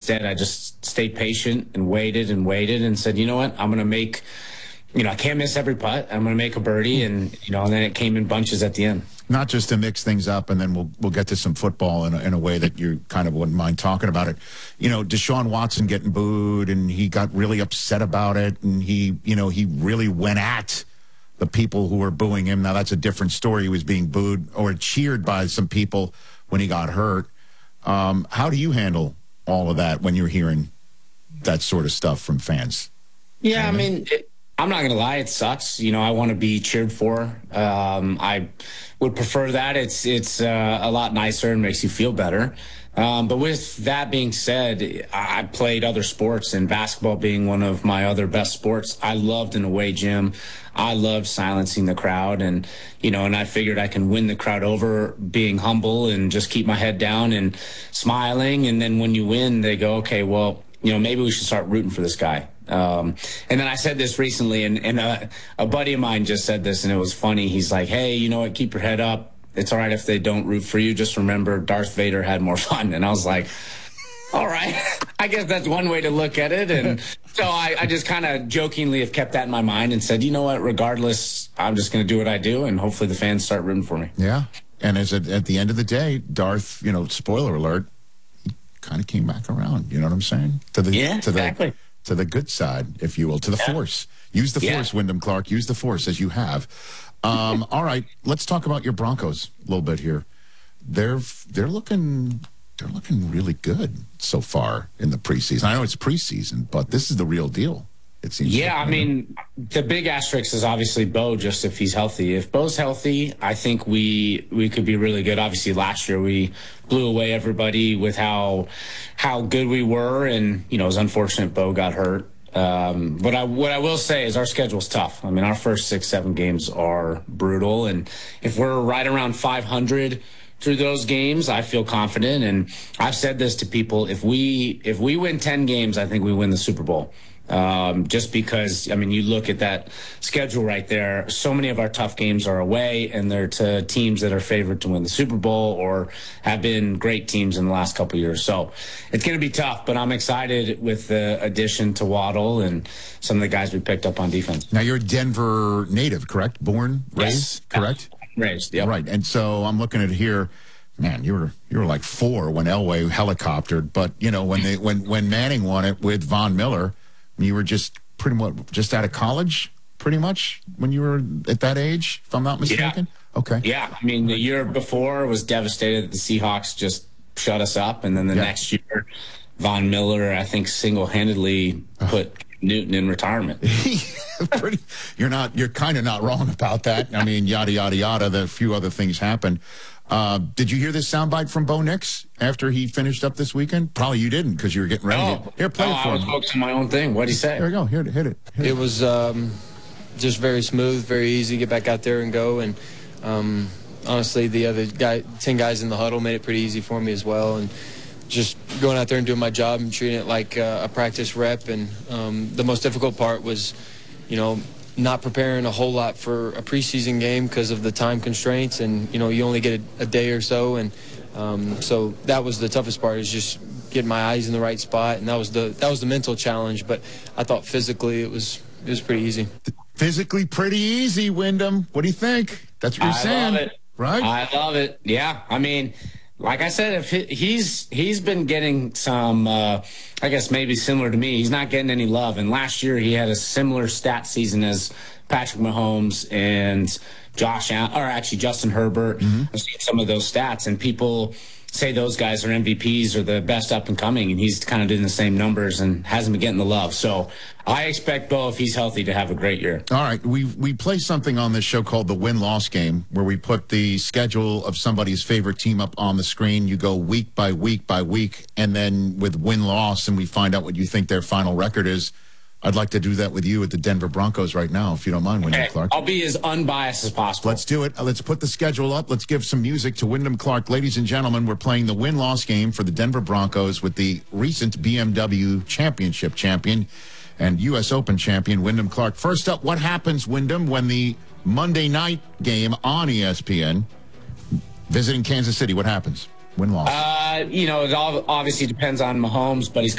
instead, I just stayed patient and waited and said, you know what, I'm going to make, I can't miss every putt. I'm going to make a birdie. And then it came in bunches at the end. Not just to mix things up, and then we'll get to some football in a way that you kind of wouldn't mind talking about it. Deshaun Watson getting booed, and he got really upset about it, and he really went at the people who were booing him. Now, that's a different story. He was being booed or cheered by some people when he got hurt. How do you handle all of that when you're hearing that sort of stuff from fans? Yeah, I mean, I'm not going to lie. It sucks. I want to be cheered for. I would prefer that. It's a lot nicer and makes you feel better. But with that being said, I played other sports, and basketball being one of my other best sports. I loved an away gym. I loved silencing the crowd, and I figured I can win the crowd over being humble and just keep my head down and smiling. And then when you win, they go, okay, well, maybe we should start rooting for this guy. And then I said this recently, and a buddy of mine just said this, and it was funny. He's like, hey, you know what? Keep your head up. It's all right if they don't root for you. Just remember, Darth Vader had more fun. And I was like, all right, I guess that's one way to look at it. And so I just kind of jokingly have kept that in my mind and said, you know what? Regardless, I'm just going to do what I do, and hopefully the fans start rooting for me. Yeah. And at the end of the day, Darth, spoiler alert, he kind of came back around. You know what I'm saying? Exactly. To the good side, if you will, to the force. Use the force, Wyndham Clark. Use the force as you have. All right, let's talk about your Broncos a little bit here. They're looking really good so far in the preseason. I know it's preseason, but this is the real deal. It seems. Yeah, I mean, the big asterisk is obviously Bo, just if he's healthy. If Bo's healthy, I think we could be really good. Obviously, last year we blew away everybody with how good we were, and it was unfortunate Bo got hurt. But what I will say is our schedule's tough. I mean, our first 6-7 games are brutal, and if we're right around 500 through those games, I feel confident. And I've said this to people: if we win 10 games, I think we win the Super Bowl. Just because, I mean, you look at that schedule right there, so many of our tough games are away, and they're to teams that are favored to win the Super Bowl or have been great teams in the last couple of years. So it's going to be tough, but I'm excited with the addition to Waddle and some of the guys we picked up on defense. Now, you're a Denver native, correct? Born, raised, correct? Raised, yeah. Right, and so I'm looking at here. Man, you were like 4 when Elway helicoptered, but when Manning won it with Von Miller, you were just pretty much just out of college, pretty much, when you were at that age, if I'm not mistaken? Yeah. Okay. Yeah, I mean, the year before was devastated that the Seahawks just shut us up, and then the next year, Von Miller, I think, single-handedly put Newton in retirement. You're kind of not wrong about that. I mean, yada, yada, yada, a few other things happened. Did you hear this soundbite from Bo Nix after he finished up this weekend? Probably you didn't, because you were getting ready. Here, play it for I was focusing on my own thing. What'd he say? There we go. Here, hit it. It was just very smooth, very easy to get back out there and go. And honestly, the other 10 guys in the huddle made it pretty easy for me as well. And just going out there and doing my job and treating it like a practice rep. And the most difficult part was, not preparing a whole lot for a preseason game because of the time constraints, and you only get a day or so, and so that was the toughest part, is just getting my eyes in the right spot, and that was the mental challenge. But I thought physically it was pretty easy. Physically pretty easy, Wyndham. What do you think? That's what you're saying, love it. Right? I love it. Yeah, I mean, like I said, if he's been getting some, I guess maybe similar to me. He's not getting any love. And last year he had a similar stat season as Patrick Mahomes and Justin Herbert. I've seen some of those stats, and people say those guys are MVPs or the best up and coming, and he's kind of doing the same numbers and hasn't been getting the love. So I expect Bo, if he's healthy, to have a great year. All right, we play something on this show called the win-loss game, where we put the schedule of somebody's favorite team up on the screen. You go week by week by week, and then with win-loss, and we find out what you think their final record is. I'd like to do that with you at the Denver Broncos right now, if you don't mind, Wyndham Clark. I'll be as unbiased as possible. Let's do it. Let's put the schedule up. Let's give some music to Wyndham Clark. Ladies and gentlemen, we're playing the win-loss game for the Denver Broncos with the recent BMW Championship champion and U.S. Open champion, Wyndham Clark. First up, what happens, Wyndham, when the Monday night game on ESPN, visiting Kansas City, what happens? Win-loss. It obviously depends on Mahomes, but he's